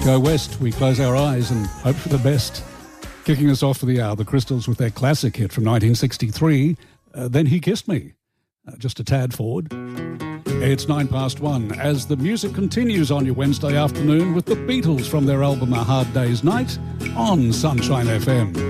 Go west, we close our eyes and hope for the best. Kicking us off for the hour, the Crystals with their classic hit from 1963, Then He Kissed Me. Just a tad forward. It's 1:09 as the music continues on your Wednesday afternoon with the Beatles from their album A Hard Day's Night on Sunshine FM.